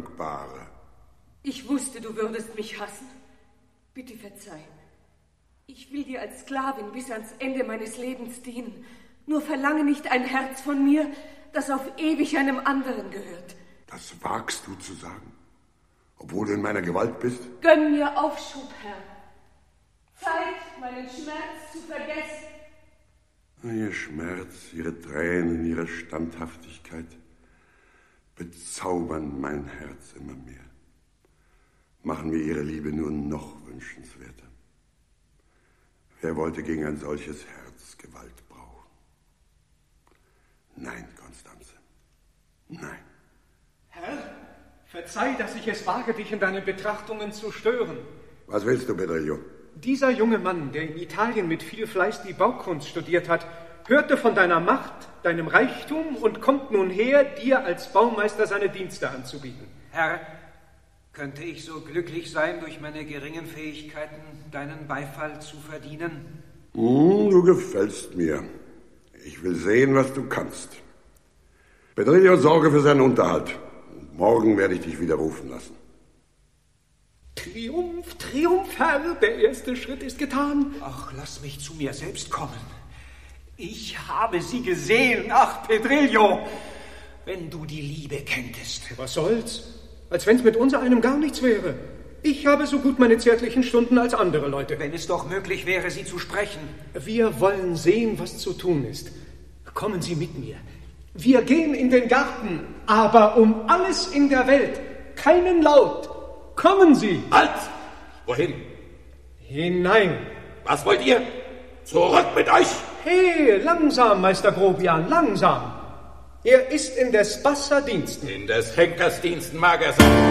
Undankbare. Ich wusste, du würdest mich hassen. Bitte verzeih. Ich will dir als Sklavin bis ans Ende meines Lebens dienen. Nur verlange nicht ein Herz von mir, das auf ewig einem anderen gehört. Das wagst du zu sagen, obwohl du in meiner Gewalt bist? Gönn mir Aufschub, Herr. Zeit, meinen Schmerz zu vergessen. Ihr Schmerz, ihre Tränen, ihre Standhaftigkeit bezaubern mein Herz immer mehr. Machen mir ihre Liebe nur noch wünschenswerter. Wer wollte gegen ein solches Herz Gewalt brauchen? Nein, Constanze. Nein. Herr, verzeih, dass ich es wage, dich in deinen Betrachtungen zu stören. Was willst du, Pedrillo? Dieser junge Mann, der in Italien mit viel Fleiß die Baukunst studiert hat, hörte von deiner Macht, deinem Reichtum und kommt nun her, dir als Baumeister seine Dienste anzubieten. Herr, könnte ich so glücklich sein, durch meine geringen Fähigkeiten deinen Beifall zu verdienen? Du gefällst mir. Ich will sehen, was du kannst. Pedrillo, sorge für seinen Unterhalt. Morgen werde ich dich wieder rufen lassen. Triumph, Triumph, Herr, der erste Schritt ist getan. Ach, lass mich zu mir selbst kommen. Ich habe sie gesehen. Ach, Pedrillo, wenn du die Liebe kenntest. Was soll's? Als wenn's mit uns einem gar nichts wäre. Ich habe so gut meine zärtlichen Stunden als andere Leute. Wenn es doch möglich wäre, sie zu sprechen. Wir wollen sehen, was zu tun ist. Kommen Sie mit mir. Wir gehen in den Garten, aber um alles in der Welt, keinen Laut. Kommen Sie! Halt! Wohin? Hinein. Was wollt ihr? Zurück mit euch! Hey, langsam, Meister Grobian, langsam. Er ist in des Basser Diensten. In des Henkers Diensten mag er sein.